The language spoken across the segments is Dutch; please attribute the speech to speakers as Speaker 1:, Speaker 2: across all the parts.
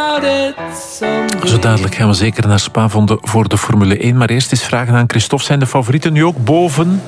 Speaker 1: Zo dadelijk gaan we zeker naar Spa voor de Formule 1. Maar eerst eens vragen aan Christophe. Zijn de favorieten nu ook boven?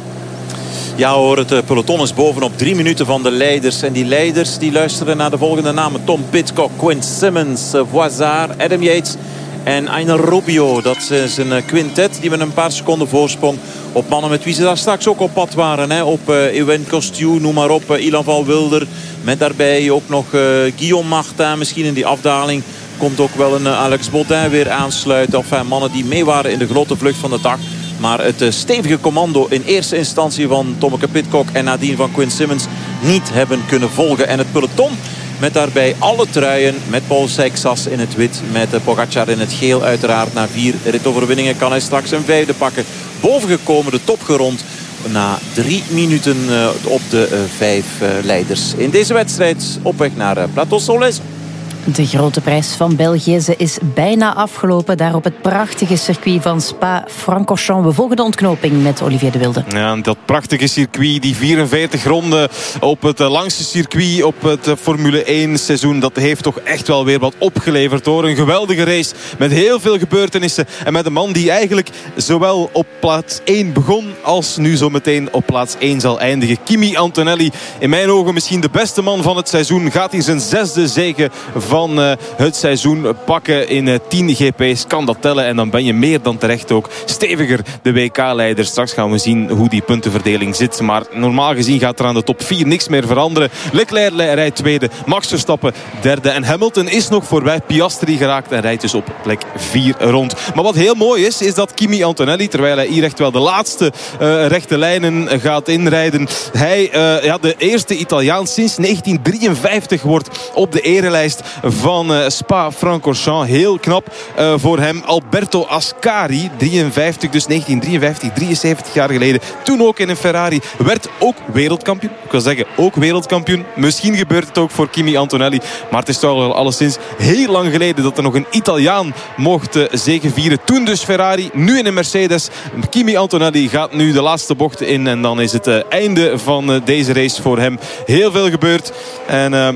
Speaker 2: Ja hoor, het peloton is bovenop 3 minuten van de leiders. En die leiders die luisteren naar de volgende namen. Tom Pidcock, Quint Simmons, Voisard, Adam Yates en Einer Rubio. Dat is een quintet die met een paar seconden voorsprong op mannen met wie ze daar straks ook op pad waren. Hè. Op Ewen Costiu, noem maar op. Ilan van Wilder. Met daarbij ook nog Guillaume Martin. Misschien in die afdaling komt ook wel een Alex Baudin weer aansluiten. Enfin, mannen die mee waren in de grote vlucht van de dag. Maar het stevige commando in eerste instantie van Tommeke Pidcock en nadien van Quint Simmons niet hebben kunnen volgen. En het peloton met daarbij alle truien. Met Paul Seixas in het wit. Met Pogacar in het geel uiteraard. Na 4 ritoverwinningen kan hij straks een 5e pakken. Bovengekomen, de top gerond. Na 3 minuten op de 5 leiders. In deze wedstrijd op weg naar Plateau Solais.
Speaker 3: De grote prijs van België is bijna afgelopen. Daar op het prachtige circuit van Spa-Francorchamps. We volgen de ontknoping met Olivier de Wilde.
Speaker 4: Ja, dat prachtige circuit, die 44 ronden op het langste circuit op het Formule 1 seizoen. Dat heeft toch echt wel weer wat opgeleverd hoor. Een geweldige race met heel veel gebeurtenissen. En met een man die eigenlijk zowel op plaats 1 begon als nu zo meteen op plaats 1 zal eindigen. Kimi Antonelli, in mijn ogen misschien de beste man van het seizoen. Gaat hij zijn 6e zege van het seizoen pakken in 10 GP's. Kan dat tellen en dan ben je meer dan terecht ook steviger de WK-leider. Straks gaan we zien hoe die puntenverdeling zit. Maar normaal gezien gaat er aan de top 4 niks meer veranderen. Leclerc rijdt tweede, Max Verstappen derde. En Hamilton is nog voorbij Piastri geraakt en rijdt dus op plek 4 rond. Maar wat heel mooi is dat Kimi Antonelli, terwijl hij hier echt wel de laatste rechte lijnen gaat inrijden, hij de eerste Italiaan sinds 1953 wordt op de erelijst van Spa-Francorchamps. Heel knap voor hem. Alberto Ascari, 53, dus 1953, 73 jaar geleden. Toen ook in een Ferrari. Werd ook wereldkampioen. Ik wil zeggen, ook wereldkampioen. Misschien gebeurt het ook voor Kimi Antonelli. Maar het is toch al alleszins heel lang geleden dat er nog een Italiaan mocht zegevieren. Toen dus Ferrari, nu in een Mercedes. Kimi Antonelli gaat nu de laatste bocht in. En dan is het einde van deze race voor hem. Heel veel gebeurd. En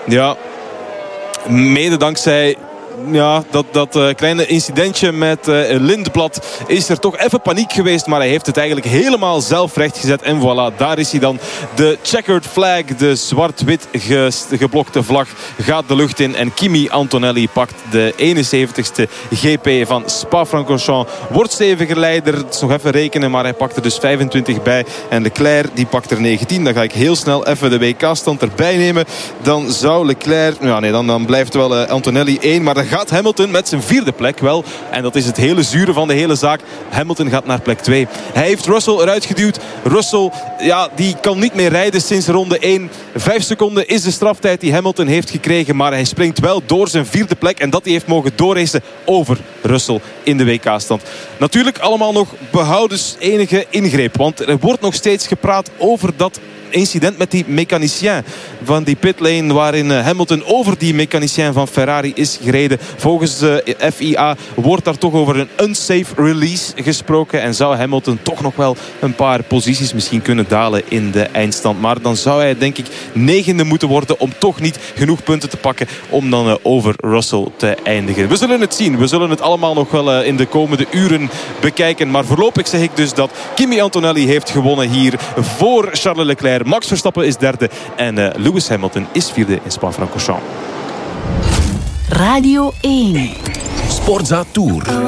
Speaker 4: mede dankzij dat kleine incidentje met Lindblad is er toch even paniek geweest. Maar hij heeft het eigenlijk helemaal zelf rechtgezet. En voilà, daar is hij dan. De checkered flag, de zwart-wit geblokte vlag, gaat de lucht in. En Kimi Antonelli pakt de 71ste GP van Spa-Francorchamps. Wordt steviger leider. Het is nog even rekenen, maar hij pakt er dus 25 bij. En Leclerc, die pakt er 19. Dan ga ik heel snel even de WK-stand erbij nemen. Dan zou Leclerc... dan blijft wel Antonelli 1. Maar dan gaat Hamilton met zijn 4e plek wel. En dat is het hele zure van de hele zaak. Hamilton gaat naar plek 2. Hij heeft Russell eruit geduwd. Russell, die kan niet meer rijden sinds ronde 1. 5 seconden is de straftijd die Hamilton heeft gekregen. Maar hij springt wel door zijn 4e plek. En dat hij heeft mogen doorracen over Russell in de WK-stand. Natuurlijk allemaal nog behoudens enige ingreep. Want er wordt nog steeds gepraat over dat incident met die mechanicien van die pitlane, waarin Hamilton over die mechanicien van Ferrari is gereden. Volgens de FIA wordt daar toch over een unsafe release gesproken en zou Hamilton toch nog wel een paar posities misschien kunnen dalen in de eindstand. Maar dan zou hij denk ik 9e moeten worden om toch niet genoeg punten te pakken om dan over Russell te eindigen. We zullen het zien. We zullen het allemaal nog wel in de komende uren bekijken. Maar voorlopig zeg ik dus dat Kimi Antonelli heeft gewonnen hier voor Charles Leclerc. Max Verstappen is 3e en Lewis Hamilton is 4e in Spa-Francorchamps.
Speaker 3: Radio 1.
Speaker 5: Sportza Tour.